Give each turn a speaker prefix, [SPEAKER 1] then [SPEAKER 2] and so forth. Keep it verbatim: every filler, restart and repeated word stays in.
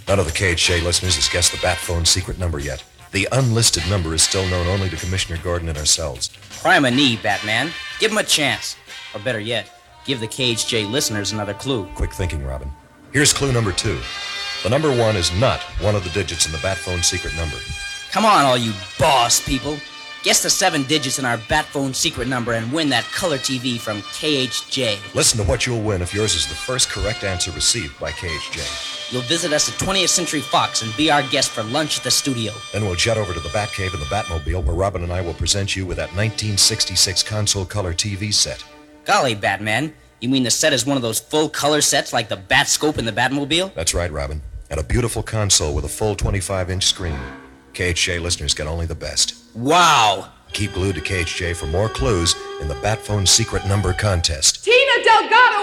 [SPEAKER 1] None of the K H J listeners has guessed the Bat Phone's secret number yet. The unlisted number is still known only to Commissioner Gordon and ourselves.
[SPEAKER 2] Prime a knee, Batman. Give him a chance. Or better yet, give the K H J listeners another clue.
[SPEAKER 1] Quick thinking, Robin. Here's clue number two. The number one is not one of the digits in the Bat Phone's secret number.
[SPEAKER 2] Come on, all you boss people. Guess the seven digits in our Bat Phone secret number and win that color T V from K H J.
[SPEAKER 1] Listen to what you'll win if yours is the first correct answer received by K H J.
[SPEAKER 2] You'll visit us at twentieth Century Fox and be our guest for lunch at the studio.
[SPEAKER 1] Then we'll jet over to the Batcave in the Batmobile, where Robin and I will present you with that nineteen sixty-six console color T V set.
[SPEAKER 2] Golly, Batman. You mean the set is one of those full-color sets like the Batscope in the Batmobile?
[SPEAKER 1] That's right, Robin. And a beautiful console with a full twenty-five inch screen. K H J listeners get only the best.
[SPEAKER 2] Wow!
[SPEAKER 1] Keep glued to K H J for more clues in the Bat Phone secret number contest.
[SPEAKER 3] Tina Delgado!